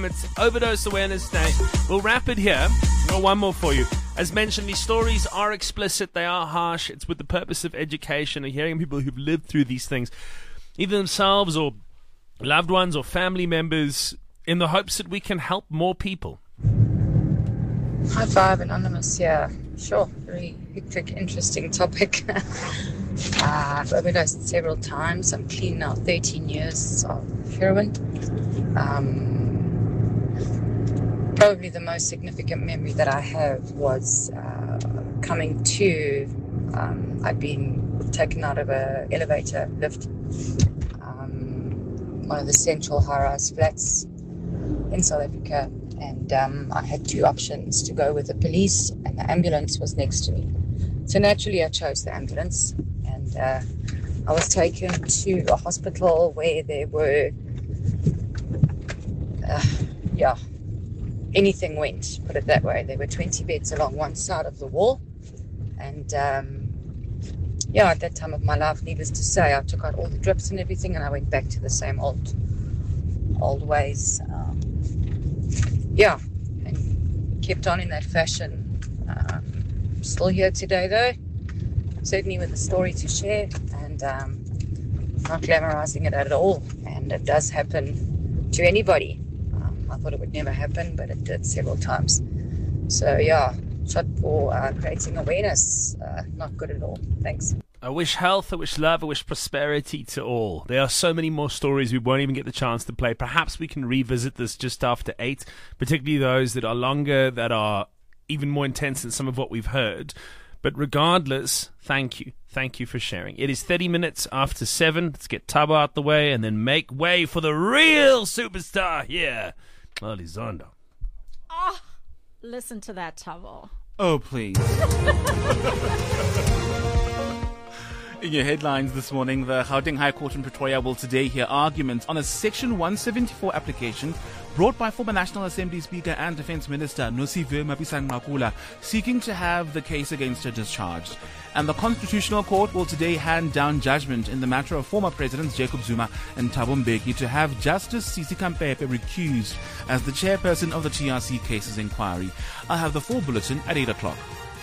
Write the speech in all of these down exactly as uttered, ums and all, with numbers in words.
It's Overdose Awareness Day. We'll wrap it here. I've got one more for you. As mentioned, these stories are explicit. They are harsh. It's with the purpose of education and hearing people who've lived through these things, either themselves or loved ones or family members, in the hopes that we can help more people. High five, Anonymous. Yeah, sure. Very hectic, interesting topic. uh, I've overdosed several times. I'm clean now, thirteen years of heroin. Um, probably the most significant memory that I have was uh, coming to. Um, I'd been taken out of an elevator lift, um, one of the central high-rise flats in South Africa. And um, I had two options, to go with the police, and the ambulance was next to me. So naturally I chose the ambulance, and uh, I was taken to a hospital where there were, uh, yeah, anything went, put it that way. There were twenty beds along one side of the wall. And um, yeah, at that time of my life, needless to say, I took out all the drips and everything, and I went back to the same old, old ways. Um, Yeah, and kept on in that fashion. Um, still here today, though. Certainly with a story to share, and um, not glamorizing it at all. And it does happen to anybody. Um, I thought it would never happen, but it did several times. So, yeah, shot for uh, creating awareness. Uh, not good at all. Thanks. I wish health, I wish love, I wish prosperity to all. There are so many more stories we won't even get the chance to play. Perhaps we can revisit this just after eight, particularly those that are longer, that are even more intense than some of what we've heard. But regardless, thank you. Thank you for sharing. It is thirty minutes after seven. Let's get Thabo out the way and then make way for the real superstar here, Elizondo. Oh, listen to that, Thabo. Oh, please. In your headlines this morning, the Gauteng High Court in Pretoria will today hear arguments on a Section one seventy-four application brought by former National Assembly Speaker and Defence Minister Nosiviwe Mapisa-Nqakula, seeking to have the case against her discharged. And the Constitutional Court will today hand down judgment in the matter of former Presidents Jacob Zuma and Thabo Mbeki to have Justice Sisi Kampepe recused as the chairperson of the T R C cases inquiry. I'll have the full bulletin at eight o'clock.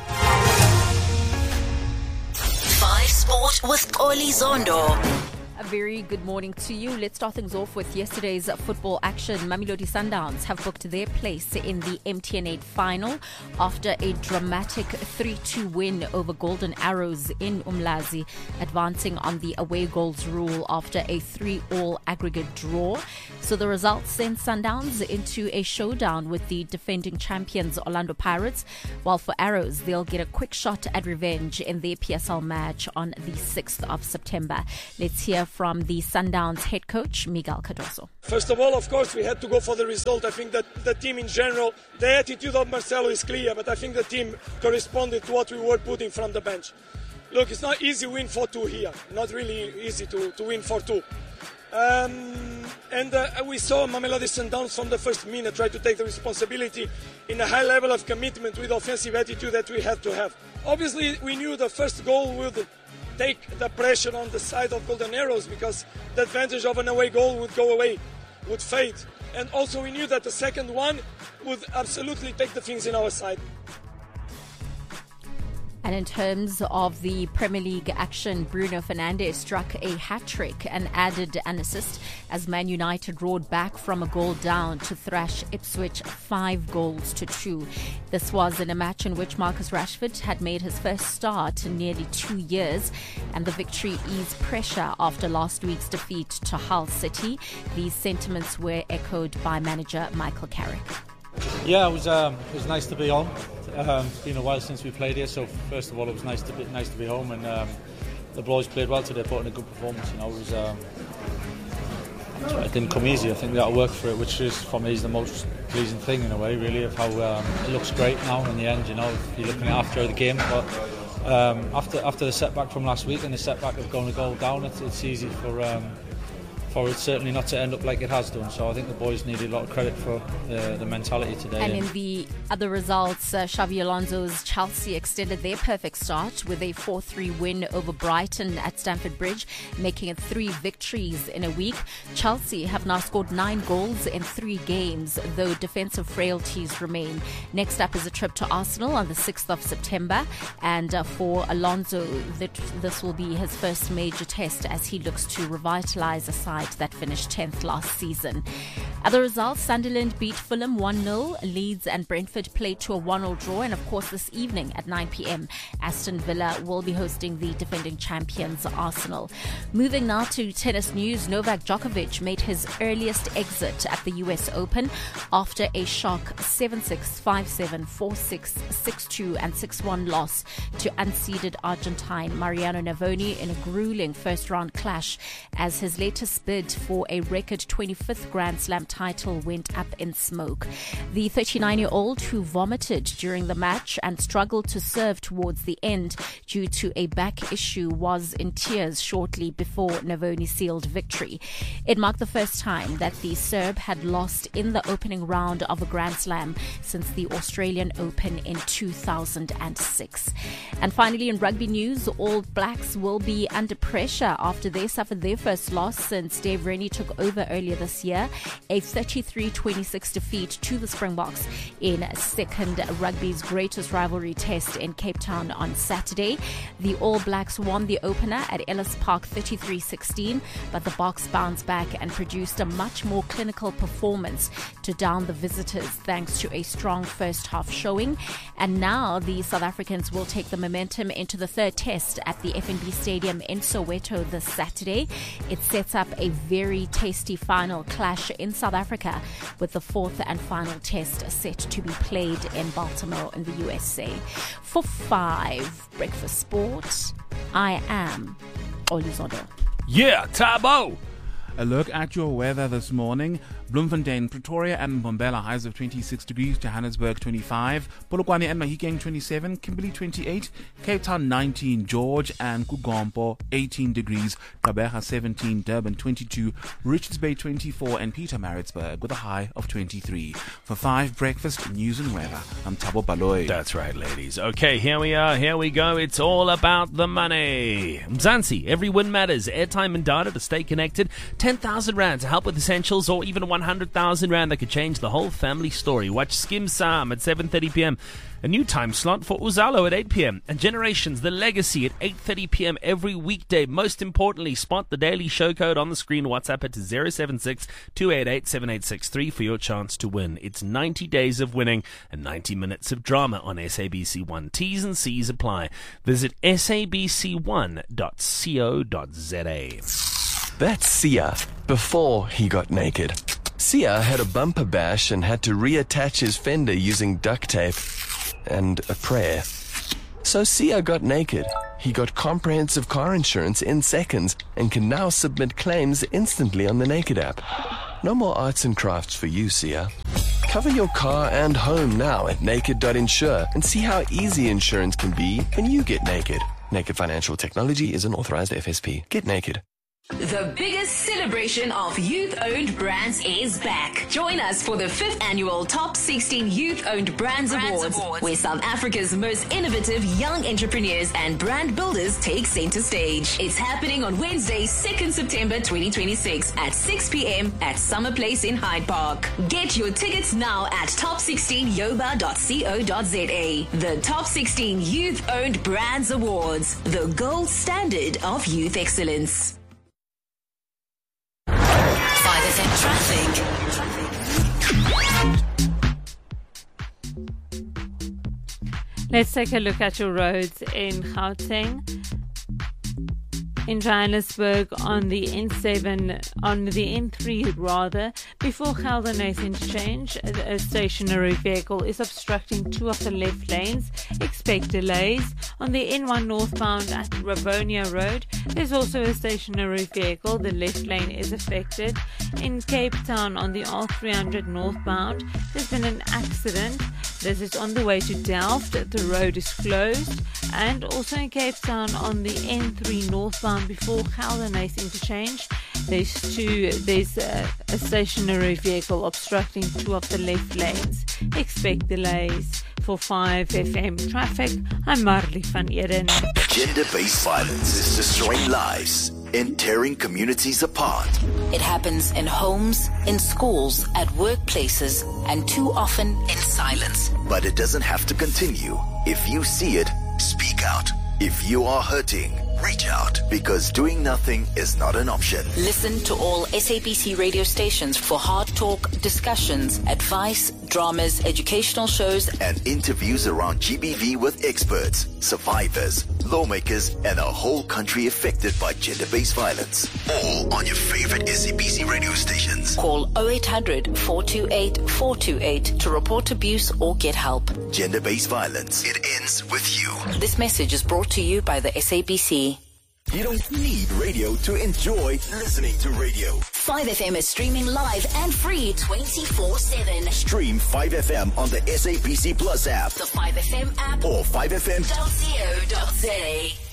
Sport with Elizondo. A very good morning to you. Let's start things off with yesterday's football action. Mamelodi Sundowns have booked their place in the M T N eight final after a dramatic three two win over Golden Arrows in Umlazi, advancing on the away goals rule after a three all aggregate draw. So the results sent Sundowns into a showdown with the defending champions Orlando Pirates, while for Arrows, they'll get a quick shot at revenge in their P S L match on the sixth of September. Let's hear from the Sundowns head coach, Miguel Cardoso. First of all, of course, we had to go for the result. I think that the team in general, the attitude of Marcelo is clear, but I think the team corresponded to what we were putting from the bench. Look, it's not easy to win four two here. Not really easy to, to win four two. Um, and uh, we saw Mamelodi Sundowns from the first minute try to take the responsibility in a high level of commitment with offensive attitude that we had to have. Obviously, we knew the first goal would take the pressure on the side of Golden Arrows because the advantage of an away goal would go away, would fade. And also we knew that the second one would absolutely take the things in our side. And in terms of the Premier League action, Bruno Fernandes struck a hat-trick and added an assist as Man United roared back from a goal down to thrash Ipswich five goals to two. This was in a match in which Marcus Rashford had made his first start in nearly two years, and the victory eased pressure after last week's defeat to Hull City. These sentiments were echoed by manager Michael Carrick. Yeah, it was um, it was nice to be home. Um, it's been a while since we played here, so first of all, it was nice to be nice to be home, and um, the boys played well today, put in a good performance. You know, it was um, it didn't come easy. I think we got to work for it, which is for me is the most pleasing thing in a way, really, of how um, it looks great now in the end. You know, if you're looking at after the game, but um, after after the setback from last week and the setback of going a goal down, it's, it's easy for. Um, for it certainly not to end up like it has done. So I think the boys needed a lot of credit for uh, the mentality today. And in the other results, uh, Xabi Alonso's Chelsea extended their perfect start with a four three win over Brighton at Stamford Bridge, making it three victories in a week. Chelsea have now scored nine goals in three games, though defensive frailties remain. Next up is a trip to Arsenal on the sixth of September, and uh, for Alonso, that this will be his first major test as he looks to revitalise a side that finished tenth last season. Other results: Sunderland beat Fulham one nil, Leeds and Brentford played to a one all draw, and of course this evening at nine p.m. Aston Villa will be hosting the defending champions Arsenal. Moving now to tennis news, Novak Djokovic made his earliest exit at the U S Open after a shock seven six, five seven, four six, six two and six one loss to unseeded Argentine Mariano Navoni in a grueling first round clash, as his latest bid for a record twenty-fifth Grand Slam title went up in smoke. The thirty-nine-year-old, who vomited during the match and struggled to serve towards the end due to a back issue, was in tears shortly before Navoni sealed victory. It marked the first time that the Serb had lost in the opening round of a Grand Slam since the Australian Open in two thousand six. And finally, in rugby news, All Blacks will be under pressure after they suffered their first loss since Dave Rennie took over earlier this year, a thirty-three twenty-six defeat to the Springboks in second rugby's greatest rivalry test in Cape Town on Saturday. The All Blacks won the opener at Ellis Park thirty-three sixteen, but the Boks bounced back and produced a much more clinical performance to down the visitors thanks to a strong first half showing. And now the South Africans will take the momentum into the third test at the F N B Stadium in Soweto this Saturday. It sets up a very tasty final clash in South Africa, with the fourth and final test set to be played in Baltimore in the U S A. For five Breakfast Sports, I am Oli Zondo. Yeah, Tabo! A look at your weather this morning. Bloemfontein, Pretoria and Mbombela, highs of twenty-six degrees, Johannesburg twenty-five, Polokwane and Mahikeng twenty-seven, Kimberley twenty-eight, Cape Town nineteen, George and Kugompo eighteen degrees, Gqeberha seventeen, Durban twenty-two, Richards Bay twenty-four and Pietermaritzburg with a high of twenty-three. For five Breakfast News and Weather, I'm Thabo Baloyi. That's right, ladies. Okay, here we are, here we go. It's all about the money. Mzansi, every win matters. Airtime and data to stay connected. ten thousand rand to help with essentials, or even one hundred thousand rand that could change the whole family story. Watch Skim Sam at seven thirty p.m. A new time slot for Uzalo at eight p.m. And Generations, The Legacy at eight thirty p.m. every weekday. Most importantly, spot the daily show code on the screen. WhatsApp it to zero seven six, two eight eight, seven eight six three for your chance to win. It's ninety days of winning and ninety minutes of drama on S A B C one. T's and C's apply. Visit S A B C one dot co dot z a. That's Sia before he got naked. Sia had a bumper bash and had to reattach his fender using duct tape and a prayer. So Sia got naked. He got comprehensive car insurance in seconds and can now submit claims instantly on the Naked app. No more arts and crafts for you, Sia. Cover your car and home now at naked dot insure and see how easy insurance can be when you get naked. Naked Financial Technology is an authorized F S P. Get naked. The biggest celebration of youth-owned brands is back. Join us for the fifth annual Top sixteen Youth-Owned Brands, brands Awards, Awards, where South Africa's most innovative young entrepreneurs and brand builders take center stage. It's happening on Wednesday, second September twenty twenty-six at six p.m. at Summer Place in Hyde Park. Get your tickets now at top sixteen yoba dot co dot za. The Top sixteen Youth-Owned Brands Awards, the gold standard of youth excellence. Traffic. Let's take a look at your roads in Gauteng. In Johannesburg on the N seven, on the N three rather, before Geldenhuys interchange, a, a stationary vehicle is obstructing two of the left lanes. Expect delays. On the N one northbound at Ravonia Road, there's also a stationary vehicle. The left lane is affected. In Cape Town on the R three hundred northbound, there's been an accident. This is on the way to Delft. The road is closed. And also in Cape Town on the N three northbound before Geldenhuys interchange, There's two. There's a, a stationary vehicle obstructing two of the left lanes. Expect delays. For five F M traffic, I'm Marley van Eden. Gender-based violence is destroying lives and tearing communities apart. It happens in homes, in schools, at workplaces, and too often in silence. But it doesn't have to continue. If you see it, speak out. If you are hurting, reach out, because doing nothing is not an option. Listen to all S A B C radio stations for hard talk, discussions, advice, dramas, educational shows, and interviews around G B V with experts, survivors, lawmakers, and a whole country affected by gender-based violence. All on your favorite S A B C radio stations. Call oh eight hundred, four two eight, four two eight to report abuse or get help. Gender-based violence. It ends with you. This message is brought to you by the S A B C. You don't need radio to enjoy listening to radio. five F M is streaming live and free twenty-four seven. Stream five F M on the S A B C Plus app. The five F M app or five F M dot co dot za.